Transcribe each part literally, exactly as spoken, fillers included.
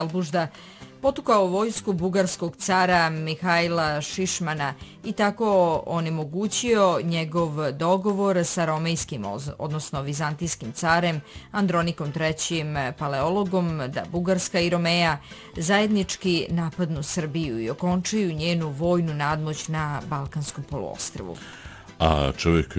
Albužda potukao vojsku bugarskog cara Mihajla Šišmana i tako onemogućio njegov dogovor sa romejskim, odnosno vizantijskim carem Andronikom trećim Paleologom da Bugarska i Romeja zajednički napadnu Srbiju i okončaju njenu vojnu nadmoć na Balkanskom poluostrvu. A čovjek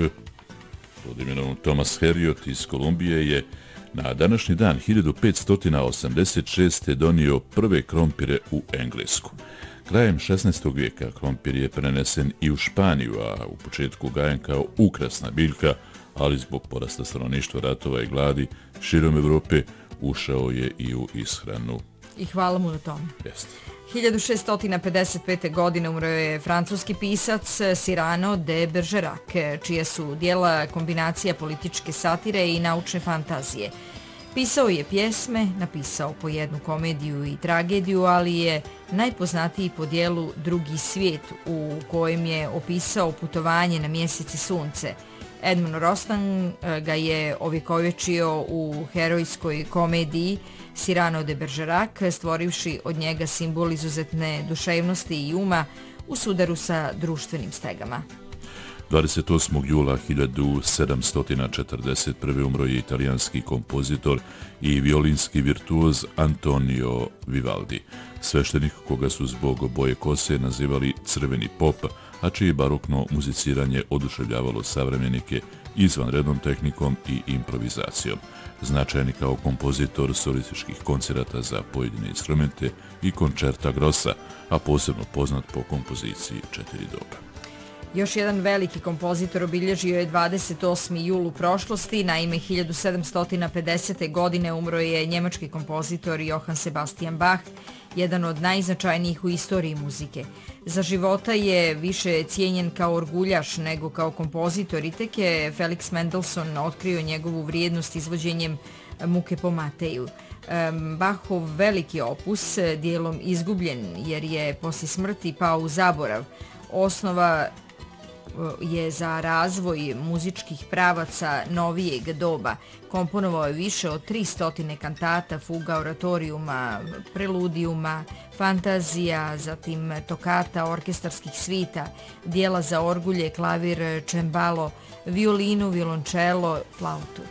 pod imenom Thomas Heriot iz Kolumbije je na današnji dan hiljadu petsto osamdeset šeste. donio prve krompire u Englesku. Krajem šesnaestog vijeka krompir je prenesen i u Španiju, a u početku gajen kao ukrasna biljka, ali zbog porasta stanovništva, ratova i gladi širom Evrope ušao je i u ishranu. I hvala mu na tome. Jeste. hiljadu šeststo pedeset pete. godine umro je francuski pisac Cyrano de Bergerac, čije su dijela kombinacija političke satire i naučne fantazije. Pisao je pjesme, napisao po jednu komediju i tragediju, ali je najpoznatiji po dijelu Drugi svijet, u kojem je opisao putovanje na mjesec i sunce. Edmond Rostand ga je ovjekovječio u herojskoj komediji Cyrano de Bergerac, stvorivši od njega simbol izuzetne duševnosti i uma u sudaru sa društvenim stegama. dvadeset osmog jula hiljadu sedamsto četrdeset prve. umro je italijanski kompozitor i violinski virtuoz Antonio Vivaldi, sveštenik koga su zbog boje kose nazivali crveni pop, a čije barokno muziciranje oduševljavalo savremenike izvanrednom tehnikom i improvizacijom. Značajan je kao kompozitor solističkih koncerata za pojedine instrumente i koncerta grossa, a posebno poznat po kompoziciji Četiri doba. Još jedan veliki kompozitor obilježio je dvadeset osmi jul u prošlosti. Naime, hiljadu sedamsto pedesete. godine umro je njemački kompozitor Johann Sebastian Bach, jedan od najznačajnijih u istoriji muzike. Za života je više cijenjen kao orguljaš nego kao kompozitor i tek je Felix Mendelssohn otkrio njegovu vrijednost izvođenjem Muke po Mateju. Bachov veliki opus dijelom izgubljen jer je poslije smrti pao u zaborav. Osnova je za razvoj muzičkih pravaca novijeg doba. Komponovao je više od tristo kantata, fuga, oratorijuma, preludijuma, fantazija, zatim tokata, orkestarskih svita, dijela za orgulje, klavir, čembalo, violinu, violončelo, flautu.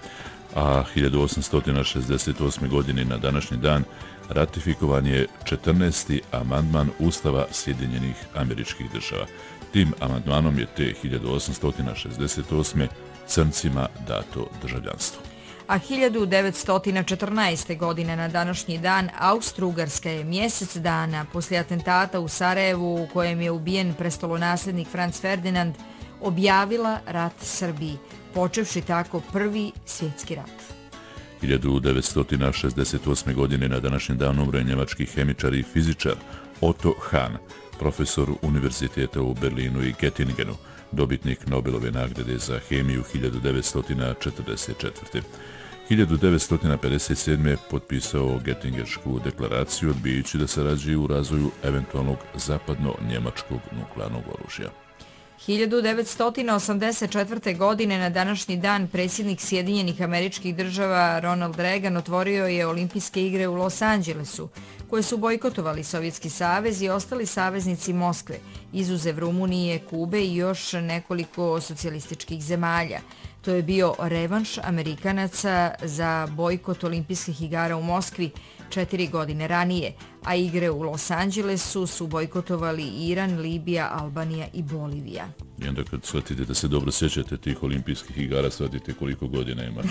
A hiljadu osamsto šezdeset osme. godine na današnji dan ratifikovan je četrnaesti amandman Ustava Sjedinjenih Američkih Država. Tim amandmanom je te hiljadu osamsto šezdeset osme. crncima dato državljanstvo. A hiljadu devetsto četrnaeste. godine na današnji dan Austro-Ugarska je mjesec dana poslije atentata u Sarajevu u kojem je ubijen prestolonasljednik Franz Ferdinand objavila rat Srbiji, počevši tako prvi svjetski rat. hiljadu devetsto šezdeset osme. godine na današnji dan umro je njemački hemičar i fizičar Otto Hahn, profesor univerziteta u Berlinu i Göttingenu, dobitnik Nobelove nagrade za hemiju hiljadu devetsto četrdeset četvrte. hiljadu devetsto pedeset sedme. potpisao Göttingersku deklaraciju odbijajući da sarađuje u razvoju eventualnog zapadno-njemačkog nuklearnog oružja. hiljadu devetsto osamdeset četvrte. godine na današnji dan predsjednik Sjedinjenih Američkih Država Ronald Reagan otvorio je olimpijske igre u Los Angelesu, koje su bojkotovali Sovjetski savez i ostali saveznici Moskve, izuzev Rumunije, Kube i još nekoliko socijalističkih zemalja. To je bio revanš Amerikanaca za bojkot olimpijskih igara u Moskvi četiri godine ranije, a igre u Los Angelesu su bojkotovali Iran, Libija, Albanija i Bolivija. I onda kad shvatite da se dobro sjećate tih olimpijskih igara, shvatite koliko godina ima.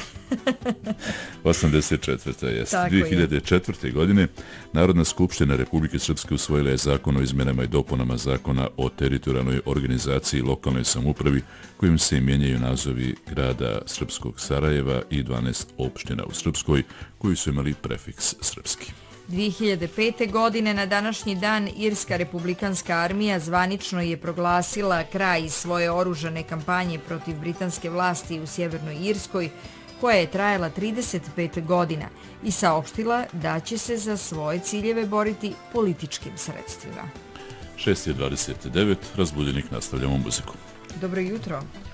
osamdeset četvrta. jest. dvije hiljade četvrte. godine Narodna skupština Republike Srpske usvojila je zakon o izmjenama i dopunama zakona o teritorijalnoj organizaciji i lokalnoj samoupravi, kojim se mijenjaju nazovi grada Srpskog Sarajeva i dvanaest opština u Srpskoj, koji su imali prefiks srpski. dvije hiljade pete. godine na današnji dan Irska republikanska armija zvanično je proglasila kraj svoje oružane kampanje protiv britanske vlasti u Sjevernoj Irskoj, koja je trajala trideset pet godina i saopštila da će se za svoje ciljeve boriti političkim sredstvima. šest je dvadeset devet, razbudjenik, nastavljamo muziku. Dobro jutro.